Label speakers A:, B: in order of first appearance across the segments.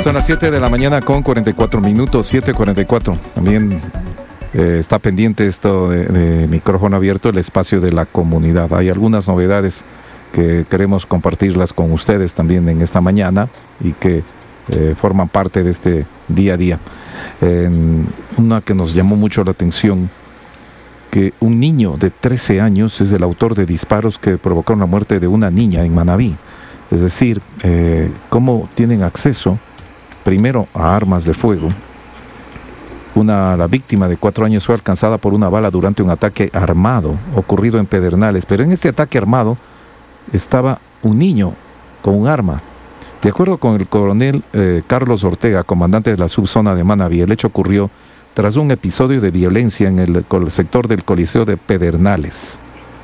A: Son las 7 de la mañana con 44 minutos, 7:44. También está pendiente esto de micrófono abierto, el espacio de la comunidad. Hay algunas novedades que queremos compartirlas con ustedes también en esta mañana y que forman parte de este día a día. Una que nos llamó mucho la atención, que un niño de 13 años es el autor de disparos que provocaron la muerte de una niña en Manabí. Es decir, cómo tienen acceso primero a armas de fuego. La víctima de 4 años fue alcanzada por una bala durante un ataque armado ocurrido en Pedernales, pero en este ataque armado estaba un niño con un arma. De acuerdo con el coronel Carlos Ortega, comandante de la subzona de Manabí, el hecho ocurrió tras un episodio de violencia en el sector del Coliseo de Pedernales.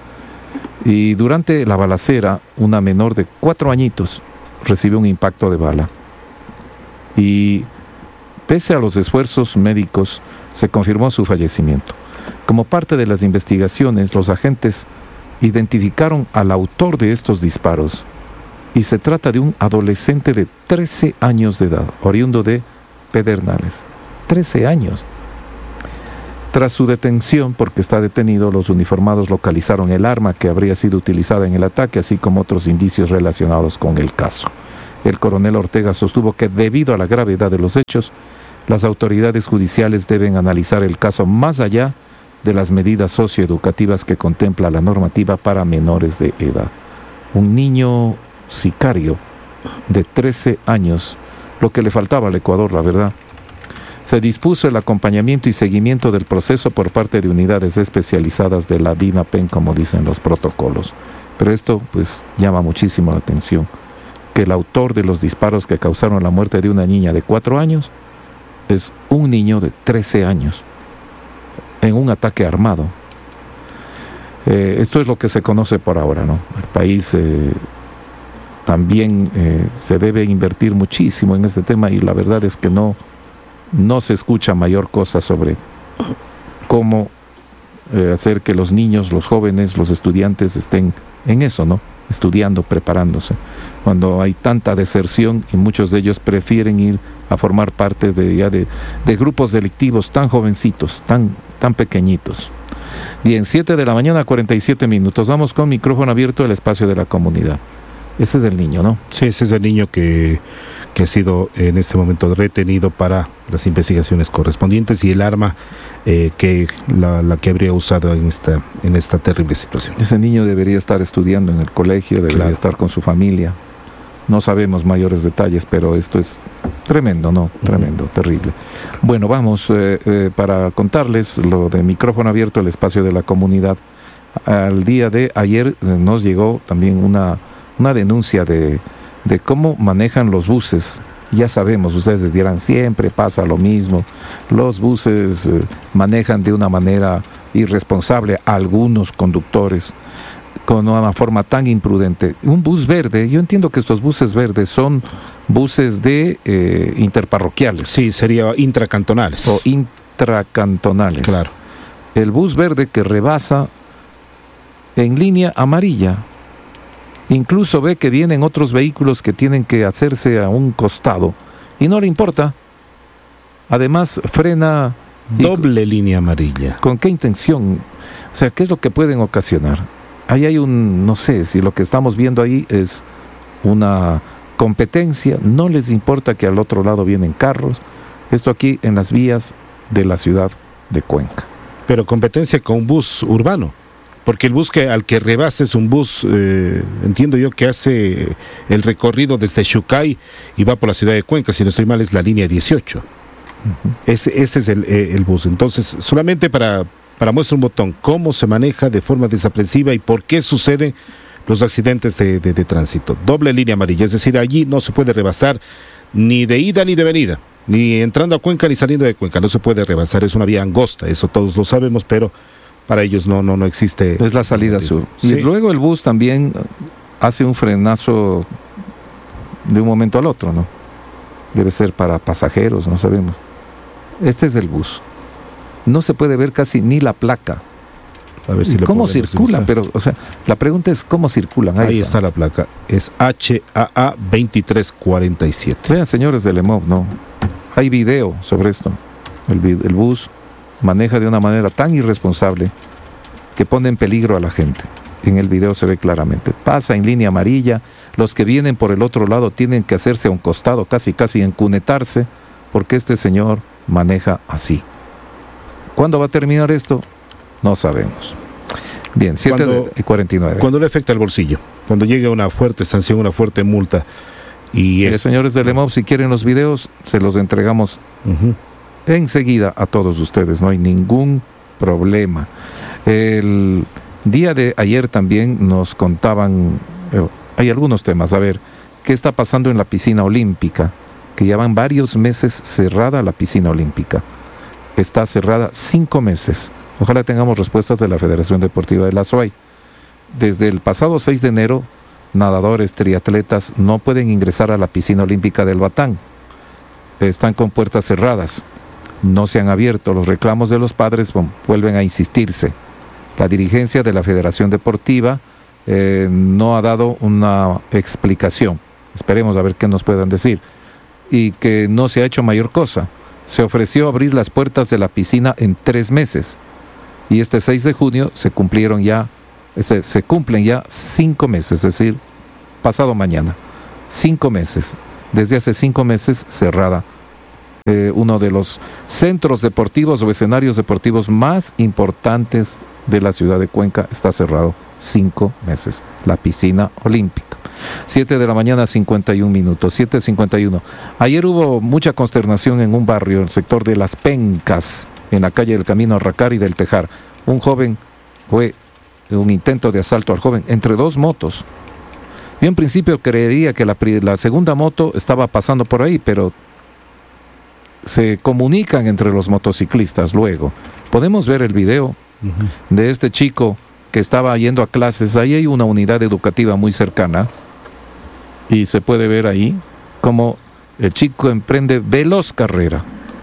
A: Y durante la balacera, una menor de 4 añitos recibió un impacto de bala. Y pese a los esfuerzos médicos, se confirmó su fallecimiento. Como parte de las investigaciones, los agentes identificaron al autor de estos disparos y se trata de un adolescente de 13 años de edad, oriundo de Pedernales. 13 años. Tras su detención, porque está detenido, los uniformados localizaron el arma que habría sido utilizada en el ataque, así como otros indicios relacionados con el caso. El coronel Ortega sostuvo que debido a la gravedad de los hechos, las autoridades judiciales deben analizar el caso más allá de las medidas socioeducativas que contempla la normativa para menores de edad. Un niño sicario de 13 años, lo que le faltaba al Ecuador, la verdad. Se dispuso el acompañamiento y seguimiento del proceso por parte de unidades especializadas de la DINAPEN, como dicen los protocolos. Pero esto, pues, llama muchísimo la atención, que el autor de los disparos que causaron la muerte de una niña de 4 años es un niño de 13 años en un ataque armado. Esto es lo que se conoce por ahora, ¿no? El país también se debe invertir muchísimo en este tema y la verdad es que no se escucha mayor cosa sobre cómo hacer que los niños, los jóvenes, los estudiantes estén en eso, ¿no? Estudiando, preparándose, cuando hay tanta deserción y muchos de ellos prefieren ir a formar parte de grupos delictivos tan jovencitos, tan pequeñitos. Bien, 7 de la mañana, 47 minutos. Vamos con micrófono abierto al espacio de la comunidad. Ese es el niño, ¿no?
B: Sí, ese es el niño que ha sido en este momento retenido para las investigaciones correspondientes y el arma que habría usado en esta terrible situación.
A: Ese niño debería estar estudiando en el colegio, debería estar con su familia. No sabemos mayores detalles, pero esto es tremendo, ¿no? Tremendo, terrible. Bueno, vamos para contarles lo de micrófono abierto, el espacio de la comunidad. Al día de ayer nos llegó también una denuncia de cómo manejan los buses. Ya sabemos, ustedes dirán, siempre pasa lo mismo. Los buses manejan de una manera irresponsable a algunos conductores, con una forma tan imprudente. Un bus verde, yo entiendo que estos buses verdes son buses de interparroquiales.
B: Sí, sería intracantonales.
A: O intracantonales.
B: Claro.
A: El bus verde que rebasa en línea amarilla. Incluso ve que vienen otros vehículos que tienen que hacerse a un costado y no le importa. Además, frena...
B: Doble línea amarilla.
A: ¿Con qué intención? O sea, ¿qué es lo que pueden ocasionar? Ahí hay no sé si lo que estamos viendo ahí es una competencia. No les importa que al otro lado vienen carros. Esto aquí en las vías de la ciudad de Cuenca.
B: Pero competencia con un bus urbano. Porque el bus al que rebasa es un bus, entiendo yo, que hace el recorrido desde Xucay y va por la ciudad de Cuenca, si no estoy mal es la línea 18. Uh-huh. Ese es el bus. Entonces, solamente para muestra un botón, cómo se maneja de forma desaprensiva y por qué suceden los accidentes de tránsito. Doble línea amarilla, es decir, allí no se puede rebasar ni de ida ni de venida, ni entrando a Cuenca ni saliendo de Cuenca, no se puede rebasar, es una vía angosta, eso todos lo sabemos, pero... para ellos no existe.
A: Es la salida sur.
B: Sí.
A: Y luego el bus también hace un frenazo de un momento al otro, ¿no? Debe ser para pasajeros, no sabemos. Este es el bus. No se puede ver casi ni la placa.
B: A ver si lo
A: ¿Cómo
B: podemos
A: circulan?
B: revisar.
A: Pero, o sea, la pregunta es ¿cómo circulan?
B: Ahí está la placa. Es HAA 2347.
A: Vean, señores del EMOV, ¿no? Hay video sobre esto. El bus maneja de una manera tan irresponsable que pone en peligro a la gente. En el video se ve claramente. Pasa en línea amarilla. Los que vienen por el otro lado tienen que hacerse a un costado, casi encunetarse, porque este señor maneja así. ¿Cuándo va a terminar esto? No sabemos. Bien, 7:49.
B: Cuando le afecta el bolsillo, cuando llega una fuerte sanción, una fuerte multa. Y
A: señores del EMOV, si quieren los videos, se los entregamos enseguida a todos ustedes. No hay ningún problema. El día de ayer también nos contaban, hay algunos temas. A ver, ¿qué está pasando en la piscina olímpica? Que ya van varios meses cerrada la piscina olímpica. Está cerrada 5 meses. Ojalá tengamos respuestas de la Federación Deportiva de la SOAI. Desde el pasado 6 de enero, nadadores, triatletas no pueden ingresar a la piscina olímpica del Batán. Están con puertas cerradas. No se han abierto. Los reclamos de los padres vuelven a insistirse. La dirigencia de la Federación Deportiva no ha dado una explicación. Esperemos a ver qué nos puedan decir. Y que no se ha hecho mayor cosa. Se ofreció abrir las puertas de la piscina en 3 meses. Y este 6 de junio se cumplen ya 5 meses, es decir, pasado mañana. 5 meses. Desde hace 5 meses cerrada. Uno de los centros deportivos o escenarios deportivos más importantes de la ciudad de Cuenca está cerrado 5 meses. La piscina olímpica. 7:51 a.m. 7:51. Ayer hubo mucha consternación en un barrio, el sector de Las Pencas, en la calle del Camino Arracar y del Tejar. Un joven, fue un intento de asalto al joven entre 2 motos. Yo en principio creería que la segunda moto estaba pasando por ahí, pero se comunican entre los motociclistas luego. Podemos ver el video de este chico que estaba yendo a clases. Ahí hay una unidad educativa muy cercana y se puede ver ahí cómo el chico emprende veloz carrera.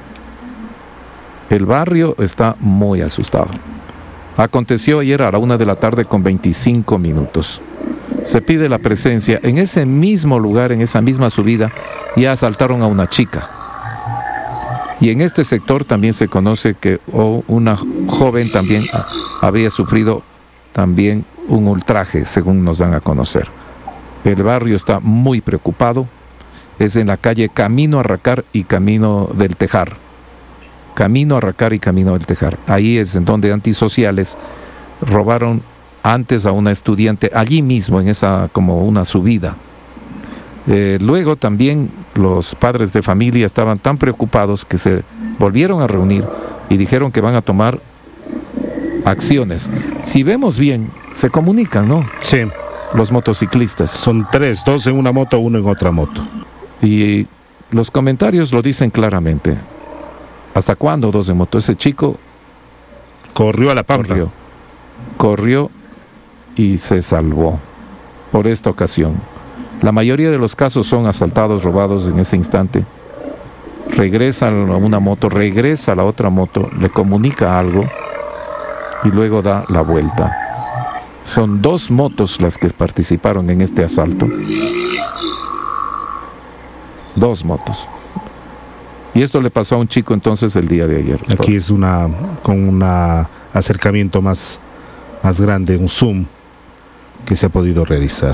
A: El barrio está muy asustado. Aconteció ayer a la 1:25 p.m. Se pide la presencia. En ese mismo lugar, en esa misma subida, ya asaltaron a una chica. Y en este sector también se conoce que una joven también había sufrido también un ultraje, según nos dan a conocer. El barrio está muy preocupado. Es en la calle Camino Arracar y Camino del Tejar. Camino Arracar y Camino del Tejar. Ahí es en donde antisociales robaron antes a una estudiante, allí mismo, en esa como una subida. Luego también los padres de familia estaban tan preocupados que se volvieron a reunir y dijeron que van a tomar acciones. Si vemos bien, se comunican, ¿no?
B: Sí.
A: Los motociclistas.
B: Son 3, 2 en una moto, 1 en otra moto.
A: Y los comentarios lo dicen claramente. ¿Hasta cuándo 2 en moto? Ese chico
B: corrió a la pampa.
A: Corrió y se salvó por esta ocasión. La mayoría de los casos son asaltados, robados en ese instante. Regresa a una moto, regresa a la otra moto, le comunica algo y luego da la vuelta. Son 2 motos las que participaron en este asalto. 2 motos. Y esto le pasó a un chico entonces el día de ayer.
B: Aquí es con un acercamiento más grande, un zoom que se ha podido realizar.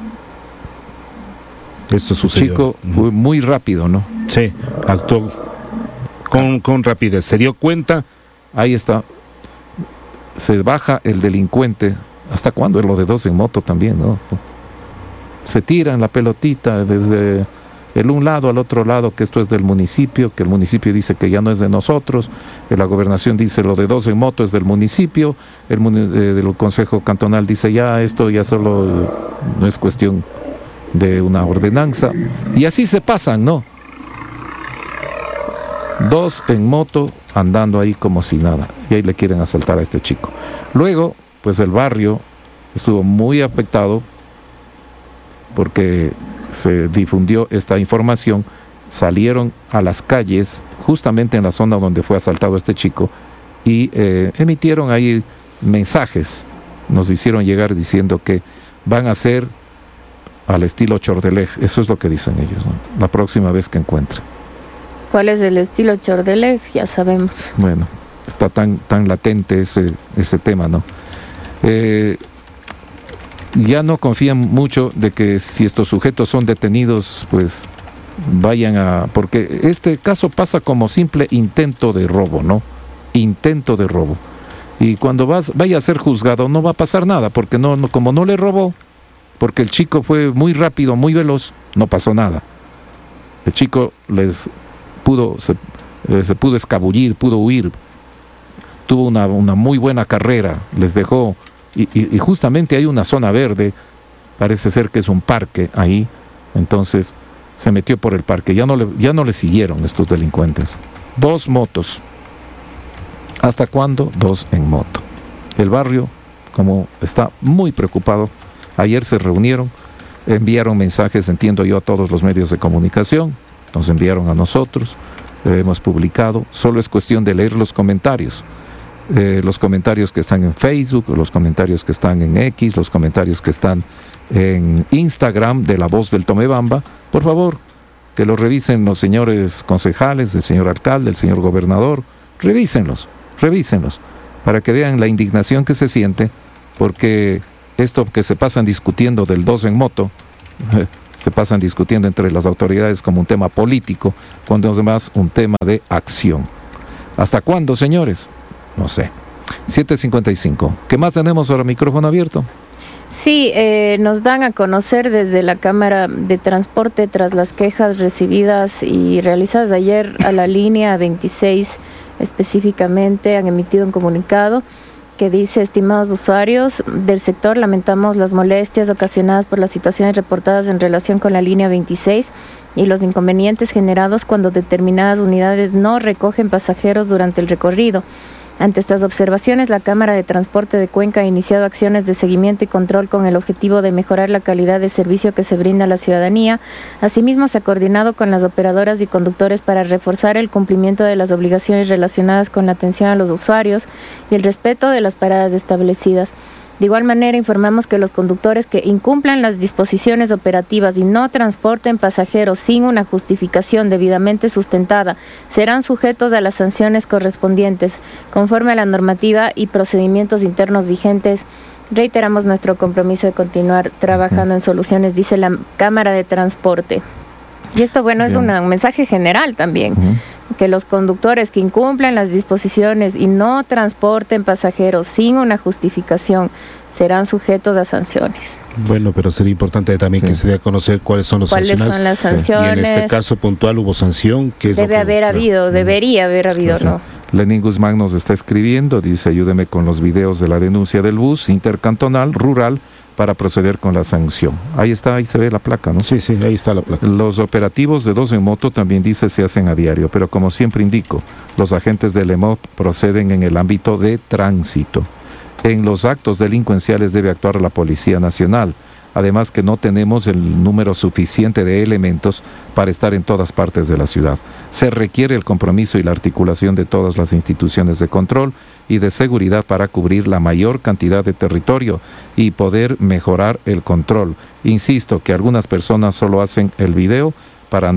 B: Esto sucedió.
A: Chico fue muy rápido, ¿no?
B: Sí, actuó con rapidez. Se dio cuenta.
A: Ahí está. Se baja el delincuente. ¿Hasta cuándo es lo de 2 en moto también, no? Se tiran la pelotita desde el un lado al otro lado, que esto es del municipio, que el municipio dice que ya no es de nosotros, que la gobernación dice lo de 2 en moto es del municipio, del Consejo Cantonal dice ya esto ya solo no es cuestión de una ordenanza, y así se pasan, ¿no? 2 en moto andando ahí como si nada, y ahí le quieren asaltar a este chico. Luego, pues el barrio estuvo muy afectado porque se difundió esta información, salieron a las calles justamente en la zona donde fue asaltado este chico y emitieron ahí mensajes nos hicieron llegar diciendo que van a ser al estilo Chordelej. Eso es lo que dicen ellos, ¿no? La próxima vez que encuentren.
C: ¿Cuál es el estilo Chordelej? Ya sabemos.
A: Bueno, está tan latente ese tema, ¿no? Ya no confían mucho de que si estos sujetos son detenidos, pues vayan porque este caso pasa como simple intento de robo, ¿no? Intento de robo. Y cuando vaya a ser juzgado no va a pasar nada, porque como no le robó, porque el chico fue muy rápido, muy veloz, no pasó nada. El chico se pudo escabullir, pudo huir, tuvo una muy buena carrera, les dejó, y justamente hay una zona verde, parece ser que es un parque ahí, entonces se metió por el parque, ya no le siguieron estos delincuentes. 2 motos. ¿Hasta cuándo? 2 en moto. El barrio, como está muy preocupado, ayer se reunieron, enviaron mensajes, entiendo yo, a todos los medios de comunicación, nos enviaron a nosotros, hemos publicado, solo es cuestión de leer los comentarios que están en Facebook, los comentarios que están en X, los comentarios que están en Instagram de La Voz del Tomebamba. Por favor, que los revisen los señores concejales, el señor alcalde, el señor gobernador, revísenlos, para que vean la indignación que se siente, porque esto que se pasan discutiendo del 2 en moto, se pasan discutiendo entre las autoridades como un tema político, cuando es más un tema de acción. ¿Hasta cuándo, señores? No sé. 7:55. ¿Qué más tenemos ahora? Micrófono abierto.
C: Sí, nos dan a conocer desde la Cámara de Transporte, tras las quejas recibidas y realizadas ayer a la línea 26 específicamente, han emitido un comunicado que dice: estimados usuarios del sector, lamentamos las molestias ocasionadas por las situaciones reportadas en relación con la línea 26 y los inconvenientes generados cuando determinadas unidades no recogen pasajeros durante el recorrido. Ante estas observaciones, la Cámara de Transporte de Cuenca ha iniciado acciones de seguimiento y control con el objetivo de mejorar la calidad de servicio que se brinda a la ciudadanía. Asimismo, se ha coordinado con las operadoras y conductores para reforzar el cumplimiento de las obligaciones relacionadas con la atención a los usuarios y el respeto de las paradas establecidas. De igual manera, informamos que los conductores que incumplan las disposiciones operativas y no transporten pasajeros sin una justificación debidamente sustentada serán sujetos a las sanciones correspondientes, conforme a la normativa y procedimientos internos vigentes. Reiteramos nuestro compromiso de continuar trabajando en soluciones, dice la Cámara de Transporte. Y esto, bueno, es un mensaje general también. Que los conductores que incumplan las disposiciones y no transporten pasajeros sin una justificación serán sujetos a sanciones.
B: Bueno, pero sería importante también que se dé a conocer cuáles son las
C: sanciones.
B: Y en este caso puntual hubo sanción.
C: Debería haber habido, ¿no?
A: Lenín Guzmán nos está escribiendo, dice: ayúdeme con los videos de la denuncia del bus intercantonal rural para proceder con la sanción. Ahí está, ahí se ve la placa, ¿no?
B: Sí, ahí está la placa.
A: Los operativos de 2 en moto también dice se hacen a diario, pero como siempre indico, los agentes del EMOP proceden en el ámbito de tránsito. En los actos delincuenciales debe actuar la Policía Nacional, además que no tenemos el número suficiente de elementos para estar en todas partes de la ciudad. Se requiere el compromiso y la articulación de todas las instituciones de control y de seguridad para cubrir la mayor cantidad de territorio y poder mejorar el control. Insisto que algunas personas solo hacen el video para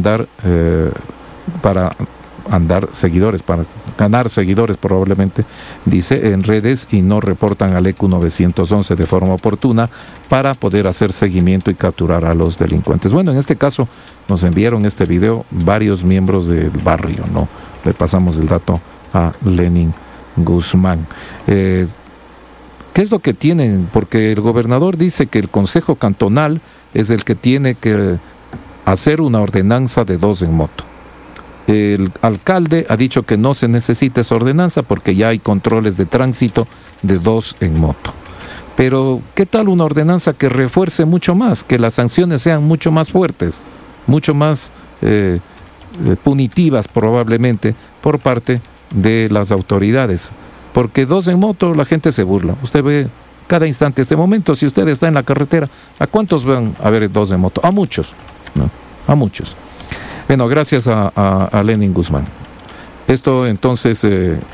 A: ganar seguidores probablemente, dice, en redes, y no reportan al EQ 911 de forma oportuna para poder hacer seguimiento y capturar a los delincuentes. Bueno, en este caso nos enviaron este video varios miembros del barrio, ¿no? Le pasamos el dato a Lenín Guzmán. ¿Qué es lo que tienen? Porque el gobernador dice que el Consejo Cantonal es el que tiene que hacer una ordenanza de 2 en moto. El alcalde ha dicho que no se necesita esa ordenanza porque ya hay controles de tránsito de 2 en moto. Pero, ¿qué tal una ordenanza que refuerce mucho más, que las sanciones sean mucho más fuertes, mucho más punitivas probablemente por parte de las autoridades? Porque 2 en moto la gente se burla. Usted ve cada instante, este momento, si usted está en la carretera, ¿a cuántos van a ver 2 en moto? A muchos, ¿no? A muchos. Bueno, gracias a Lenín Guzmán. Esto entonces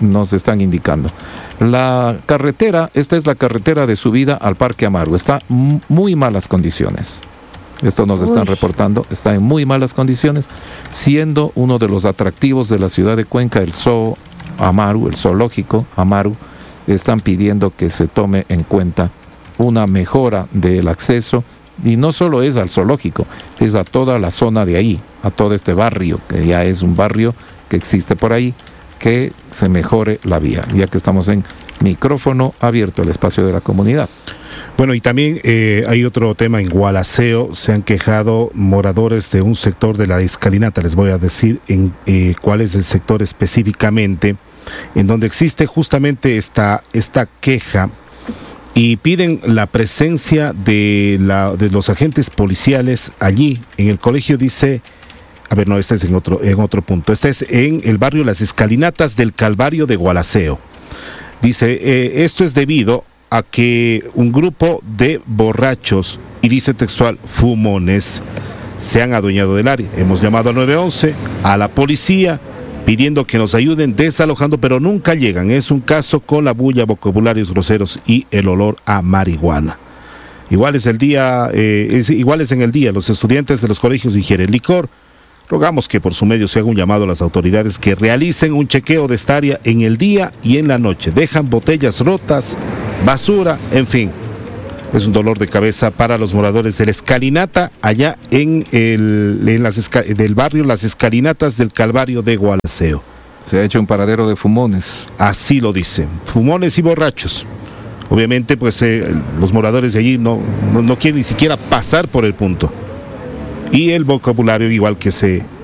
A: nos están indicando. La carretera, esta es la carretera de subida al Parque Amaru, está en muy malas condiciones. Esto nos están reportando, está en muy malas condiciones, siendo uno de los atractivos de la ciudad de Cuenca el Zoo Amaru, el zoológico Amaru. Están pidiendo que se tome en cuenta una mejora del acceso, y no solo es al zoológico, es a toda la zona de ahí, a todo este barrio, que ya es un barrio que existe por ahí, que se mejore la vía, ya que estamos en micrófono abierto, el espacio de la comunidad.
B: Bueno, y también hay otro tema en Gualaceo. Se han quejado moradores de un sector de la escalinata. Les voy a decir cuál es el sector específicamente, en donde existe justamente esta queja, y piden la presencia de los agentes policiales allí. En el colegio dice, a ver, no, este es en otro punto. Este es en el barrio Las Escalinatas del Calvario de Gualaceo. Dice, esto es debido a que un grupo de borrachos, y dice textual, fumones, se han adueñado del área. Hemos llamado al 911, a la policía, pidiendo que nos ayuden desalojando, pero nunca llegan. Es un caso con la bulla, vocabularios groseros y el olor a marihuana. Igual es en el día, los estudiantes de los colegios ingieren licor. Rogamos que por su medio se haga un llamado a las autoridades que realicen un chequeo de esta área en el día y en la noche. Dejan botellas rotas, basura, en fin. Es un dolor de cabeza para los moradores de la escalinata, allá del barrio Las Escalinatas del Calvario de Gualaceo.
A: Se ha hecho un paradero de fumones.
B: Así lo dicen, fumones y borrachos. Obviamente, pues los moradores de allí no quieren ni siquiera pasar por el punto. Y el vocabulario igual que se